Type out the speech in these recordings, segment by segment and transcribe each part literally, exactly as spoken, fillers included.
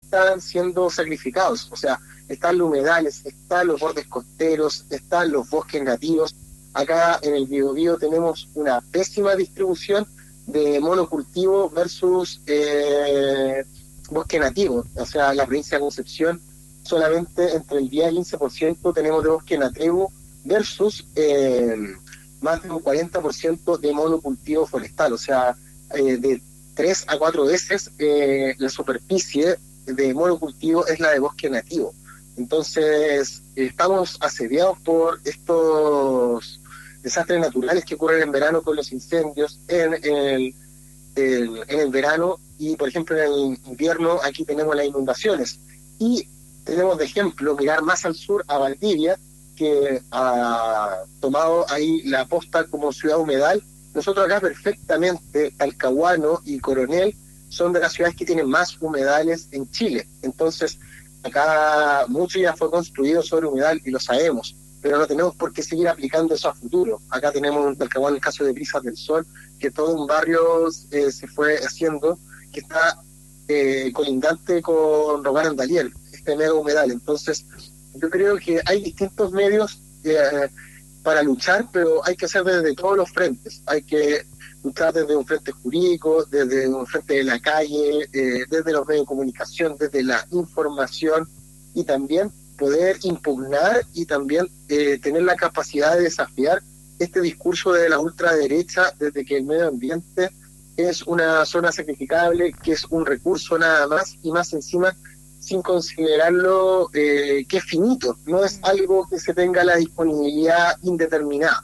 están siendo sacrificados. O sea, están los humedales, están los bordes costeros, están los bosques nativos. Acá en el Biobío tenemos una pésima distribución de monocultivo versus eh, bosque nativo. O sea, la provincia de Concepción solamente entre el diez y quince por ciento tenemos de bosque nativo versus eh, más de un cuarenta por ciento de monocultivo forestal. O sea, eh, de tres a cuatro veces eh, la superficie de monocultivo es la de bosque nativo. Entonces, estamos asediados por estos desastres naturales que ocurren en verano con los incendios, en, en, el, el, en el verano, y por ejemplo en el invierno aquí tenemos las inundaciones. Y tenemos de ejemplo mirar más al sur a Valdivia, que ha tomado ahí la posta como ciudad humedal. Nosotros acá perfectamente, Talcahuano y Coronel son de las ciudades que tienen más humedales en Chile. Entonces, acá mucho ya fue construido sobre humedal y lo sabemos, pero no tenemos por qué seguir aplicando eso a futuro. Acá tenemos en Talcahuano el caso de Brisas del Sol, que todo un barrio eh, se fue haciendo, que está eh, colindante con Rogar Andaliel, este mega humedal. Entonces, yo creo que hay distintos medios eh, para luchar, pero hay que hacer desde todos los frentes. Hay que luchar desde un frente jurídico, desde un frente de la calle, eh, desde los medios de comunicación, desde la información, y también poder impugnar y también eh, tener la capacidad de desafiar este discurso de la ultraderecha, desde que el medio ambiente es una zona sacrificable, que es un recurso nada más, y más encima sin considerarlo eh, que es finito, no es algo que se tenga la disponibilidad indeterminada.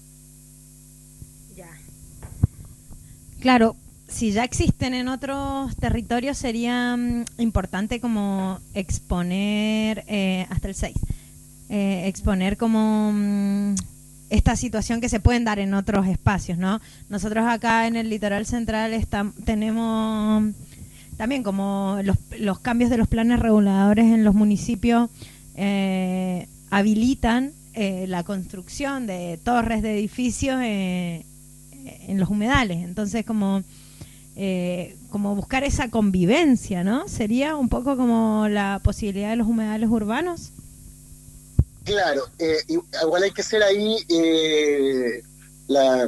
Ya. Claro, si ya existen en otros territorios sería um, importante como exponer, eh, hasta el seis, eh, exponer como um, esta situación que se pueden dar en otros espacios, ¿no? Nosotros acá en el litoral central está, tenemos también como los, los cambios de los planes reguladores en los municipios eh, habilitan eh, la construcción de torres de edificios eh, en los humedales. Entonces, como eh, como buscar esa convivencia, ¿no? Sería un poco como la posibilidad de los humedales urbanos. Claro, eh, igual hay que ser ahí eh, la,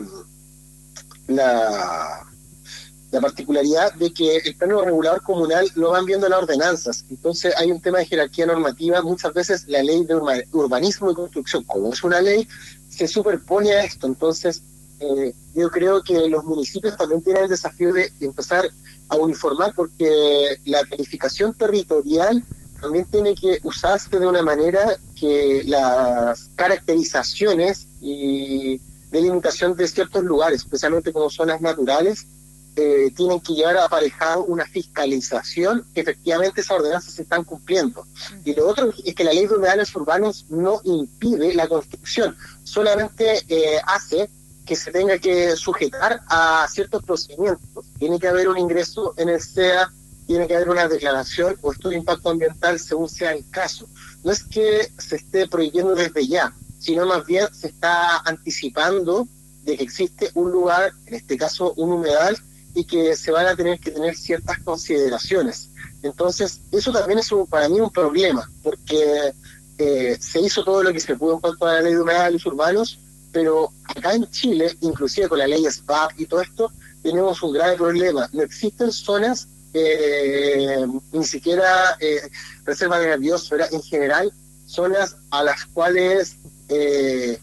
la, la particularidad de que el plano regulador comunal lo van viendo las ordenanzas. Entonces hay un tema de jerarquía normativa. Muchas veces la ley de urbanismo y construcción, como es una ley, se superpone a esto. Entonces eh, yo creo que los municipios también tienen el desafío de empezar a uniformar, porque la planificación territorial también tiene que usarse de una manera que las caracterizaciones y delimitación de ciertos lugares, especialmente como zonas naturales, eh, tienen que llevar aparejado una fiscalización que efectivamente esas ordenanzas se están cumpliendo. Y lo otro es que la ley de humedales urbanos no impide la construcción, solamente eh, hace que se tenga que sujetar a ciertos procedimientos. Tiene que haber un ingreso en el C E A, tiene que haber una declaración o estudio de impacto ambiental según sea el caso. No es que se esté prohibiendo desde ya, sino más bien se está anticipando de que existe un lugar, en este caso un humedal, y que se van a tener que tener ciertas consideraciones. Entonces, eso también es un, para mí un problema, porque eh, se hizo todo lo que se pudo en cuanto a la ley de humedales urbanos, pero acá en Chile, inclusive con la ley S P A P y todo esto, tenemos un grave problema. No existen zonas Eh, ni siquiera eh, reserva de la biosfera, en general, zonas a las cuales eh,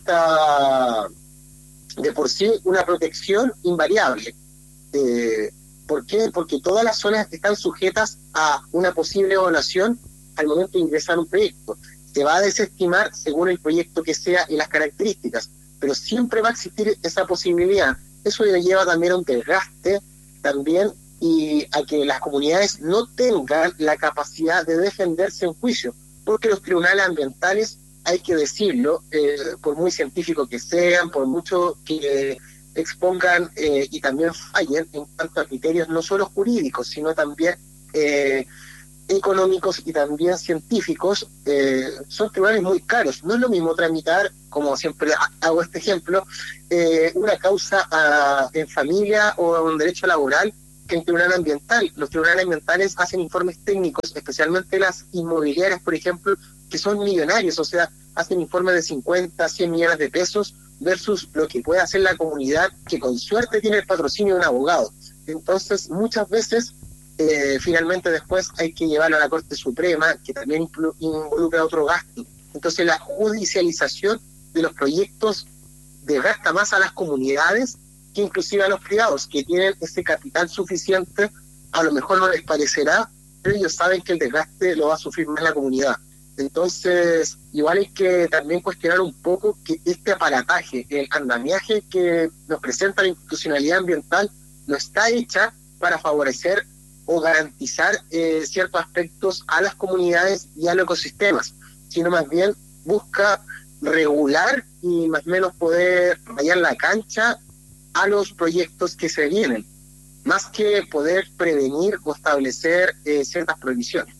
exista de por sí una protección invariable. Eh, ¿Por qué? Porque todas las zonas están sujetas a una posible evaluación al momento de ingresar un proyecto. Se va a desestimar según el proyecto que sea y las características, pero siempre va a existir esa posibilidad. Eso lleva también a un desgaste también, y a que las comunidades no tengan la capacidad de defenderse en juicio, porque los tribunales ambientales, hay que decirlo, eh, por muy científicos que sean, por mucho que expongan eh, y también fallen en cuanto a criterios no solo jurídicos, sino también eh, económicos y también científicos, eh, son tribunales muy caros. No es lo mismo tramitar, como siempre hago este ejemplo, eh, una causa a, en familia o un derecho laboral, que el tribunal ambiental. Los tribunales ambientales hacen informes técnicos, especialmente las inmobiliarias, por ejemplo, que son millonarios, o sea, hacen informes de cincuenta, cien millones de pesos versus lo que puede hacer la comunidad, que con suerte tiene el patrocinio de un abogado. Entonces, muchas veces, eh, finalmente después hay que llevarlo a la Corte Suprema, que también involucra otro gasto. Entonces, la judicialización de los proyectos desgasta más a las comunidades que inclusive a los privados, que tienen ese capital suficiente. A lo mejor no les parecerá, pero ellos saben que el desgaste lo va a sufrir más la comunidad. Entonces, igual hay que también cuestionar un poco que este aparataje, el andamiaje que nos presenta la institucionalidad ambiental, no está hecha para favorecer o garantizar eh, ciertos aspectos a las comunidades y a los ecosistemas, sino más bien busca regular y más o menos poder rayar la cancha a los proyectos que se vienen, más que poder prevenir o establecer eh, ciertas prohibiciones.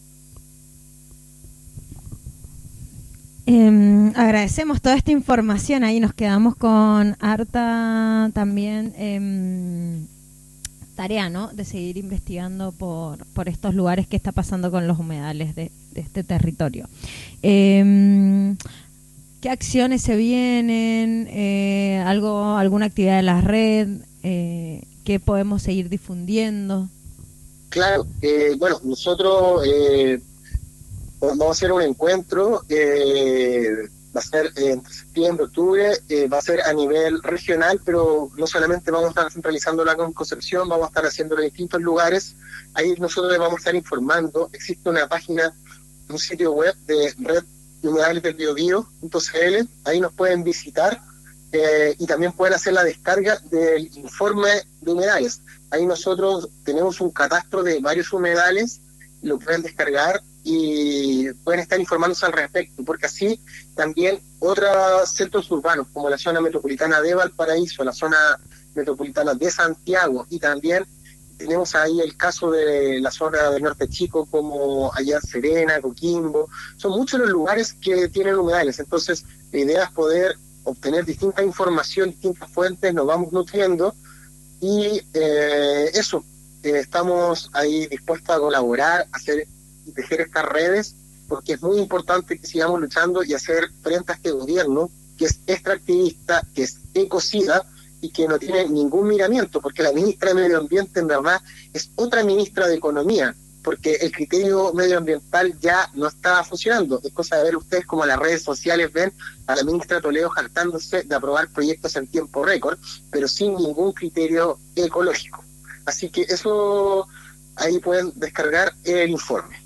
Eh, agradecemos toda esta información, ahí nos quedamos con harta también eh, tarea, ¿no? De seguir investigando por, por estos lugares que está pasando con los humedales de, de este territorio. Eh, ¿Qué acciones se vienen? Eh, algo, ¿Alguna actividad de la red? Eh, ¿Qué podemos seguir difundiendo? Claro, eh, bueno, nosotros eh, vamos a hacer un encuentro, eh, va a ser eh, entre septiembre, octubre, eh, va a ser a nivel regional, pero no solamente vamos a estar centralizándola con Concepción, vamos a estar haciéndolo en distintos lugares. Ahí nosotros les vamos a estar informando. Existe una página, un sitio web de red humedales del biobío punto c l, ahí nos pueden visitar eh, y también pueden hacer la descarga del informe de humedales. Ahí nosotros tenemos un catastro de varios humedales, lo pueden descargar y pueden estar informándose al respecto, porque así también otros centros urbanos, como la zona metropolitana de Valparaíso, la zona metropolitana de Santiago, y también tenemos ahí el caso de la zona del Norte Chico, como allá en Serena, Coquimbo. Son muchos los lugares que tienen humedales. Entonces, la idea es poder obtener distinta información, distintas fuentes, nos vamos nutriendo, y eh, eso, eh, estamos ahí dispuestos a colaborar, a hacer y tejer estas redes, porque es muy importante que sigamos luchando y hacer frente a este gobierno, que es extractivista, que es ecocida, y que no tiene ningún miramiento, porque la ministra de Medio Ambiente en verdad es otra ministra de Economía, porque el criterio medioambiental ya no está funcionando. Es cosa de ver ustedes como las redes sociales ven a la ministra Toledo jactándose de aprobar proyectos en tiempo récord, pero sin ningún criterio ecológico. Así que eso, ahí pueden descargar el informe.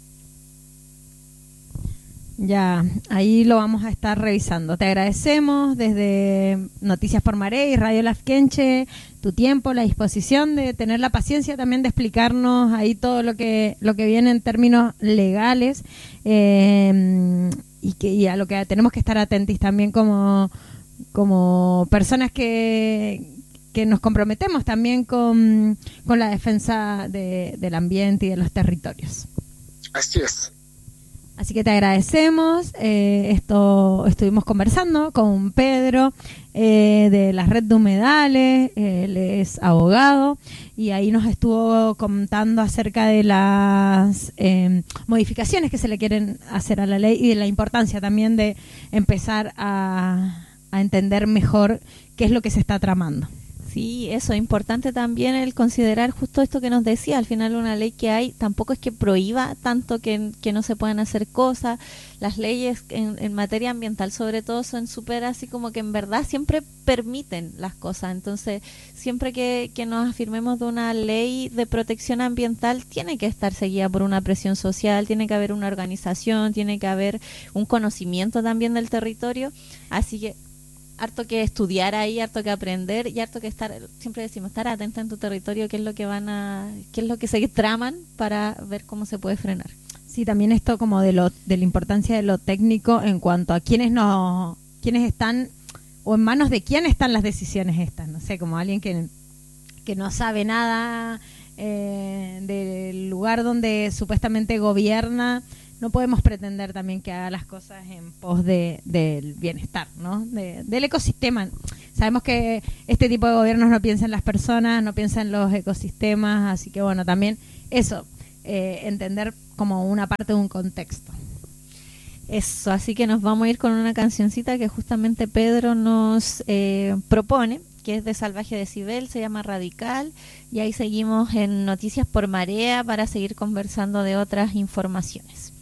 Ya, ahí lo vamos a estar revisando. Te agradecemos desde Noticias por Maré y Radio Lafkenche tu tiempo, la disposición de tener la paciencia también de explicarnos ahí todo lo que lo que viene en términos legales eh, y que y a lo que tenemos que estar atentos también como como personas que que nos comprometemos también con, con la defensa de, del ambiente y de los territorios. Así es. Así que te agradecemos. Eh, esto estuvimos conversando con Pedro eh, de la Red de Humedales. Él es abogado y ahí nos estuvo contando acerca de las eh, modificaciones que se le quieren hacer a la ley y de la importancia también de empezar a, a entender mejor qué es lo que se está tramando. Sí, eso, es importante también el considerar justo esto que nos decía, al final una ley que hay tampoco es que prohíba tanto que, que no se puedan hacer cosas. Las leyes en, en materia ambiental sobre todo son súper así como que en verdad siempre permiten las cosas, entonces siempre que, que nos afirmemos de una ley de protección ambiental tiene que estar seguida por una presión social, tiene que haber una organización, tiene que haber un conocimiento también del territorio, así que harto que estudiar ahí, harto que aprender y harto que estar, siempre decimos, estar atenta en tu territorio, qué es lo que van a, qué es lo que se traman para ver cómo se puede frenar. Sí, también esto como de lo de la importancia de lo técnico en cuanto a quiénes no, quiénes están o en manos de quién están las decisiones estas, no sé, como alguien que que no sabe nada eh, del lugar donde supuestamente gobierna. No podemos pretender también que haga las cosas en pos de del bienestar, ¿no? De, del ecosistema. sabemos que este tipo de gobiernos no piensa en las personas, no piensa en los ecosistemas, así que bueno, también eso, eh, entender como una parte de un contexto. Eso, así que nos vamos a ir con una cancioncita que justamente Pedro nos eh, propone, que es de Salvaje Decibel, se llama Radical, y ahí seguimos en Noticias por Marea para seguir conversando de otras informaciones.